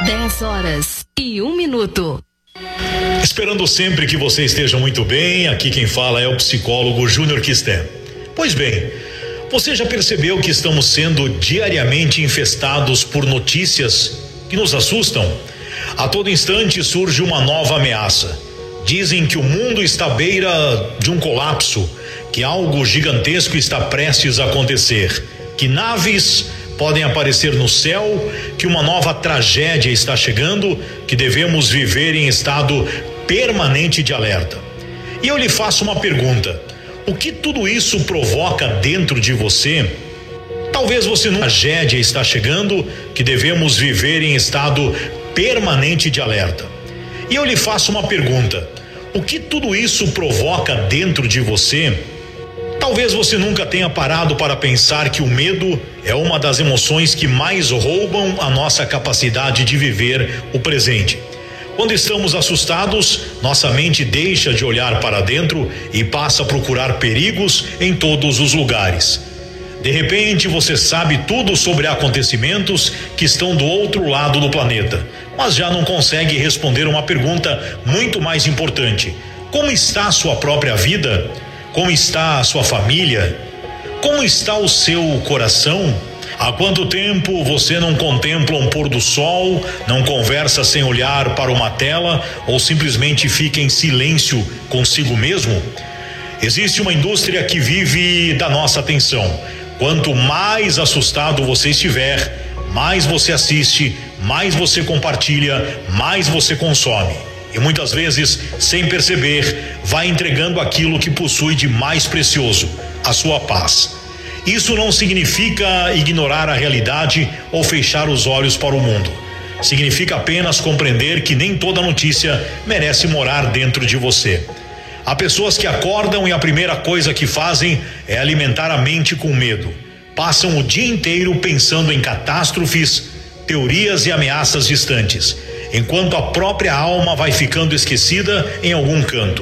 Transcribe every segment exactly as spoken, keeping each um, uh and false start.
dez horas e um minuto. Esperando sempre que você esteja muito bem, aqui quem fala é o psicólogo Júnior Quisté. Pois bem, você já percebeu que estamos sendo diariamente infestados por notícias que nos assustam? A todo instante surge uma nova ameaça. Dizem que o mundo está à beira de um colapso, que algo gigantesco está prestes a acontecer, que naves podem aparecer no céu, que uma nova tragédia está chegando, que devemos viver em estado permanente de alerta. E eu lhe faço uma pergunta: o que tudo isso provoca dentro de você? Talvez você não. A tragédia está chegando, que devemos viver em estado permanente de alerta. E eu lhe faço uma pergunta: o que tudo isso provoca dentro de você? Talvez você nunca tenha parado para pensar que o medo é uma das emoções que mais roubam a nossa capacidade de viver o presente. Quando estamos assustados, nossa mente deixa de olhar para dentro e passa a procurar perigos em todos os lugares. De repente, você sabe tudo sobre acontecimentos que estão do outro lado do planeta, mas já não consegue responder uma pergunta muito mais importante: como está a sua própria vida? Como está a sua família? Como está o seu coração? Há quanto tempo você não contempla um pôr do sol, não conversa sem olhar para uma tela ou simplesmente fica em silêncio consigo mesmo? Existe uma indústria que vive da nossa atenção. Quanto mais assustado você estiver, mais você assiste, mais você compartilha, mais você consome. E muitas vezes, sem perceber, vai entregando aquilo que possui de mais precioso, a sua paz. Isso não significa ignorar a realidade ou fechar os olhos para o mundo. Significa apenas compreender que nem toda notícia merece morar dentro de você. Há pessoas que acordam e a primeira coisa que fazem é alimentar a mente com medo. Passam o dia inteiro pensando em catástrofes, teorias e ameaças distantes, enquanto a própria alma vai ficando esquecida em algum canto.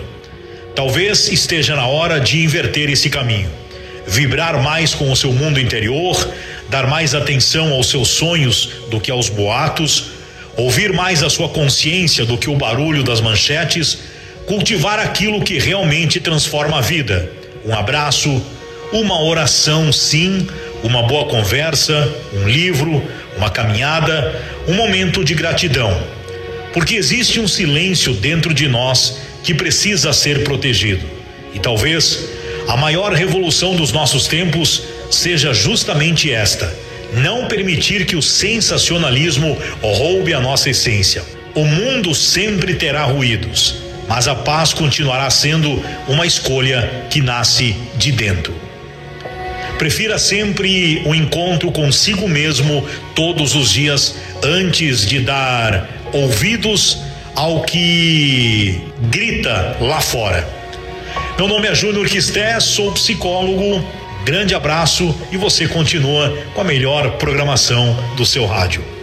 Talvez esteja na hora de inverter esse caminho, vibrar mais com o seu mundo interior, dar mais atenção aos seus sonhos do que aos boatos, ouvir mais a sua consciência do que o barulho das manchetes, cultivar aquilo que realmente transforma a vida: um abraço, uma oração, sim, uma boa conversa, um livro, uma caminhada, um momento de gratidão. Porque existe um silêncio dentro de nós que precisa ser protegido. E talvez a maior revolução dos nossos tempos seja justamente esta: não permitir que o sensacionalismo roube a nossa essência. O mundo sempre terá ruídos, mas a paz continuará sendo uma escolha que nasce de dentro. Prefira sempre o encontro consigo mesmo todos os dias antes de dar ouvidos ao que grita lá fora. Meu nome é Júnior Quisté, sou psicólogo. Grande abraço e você continua com a melhor programação do seu rádio.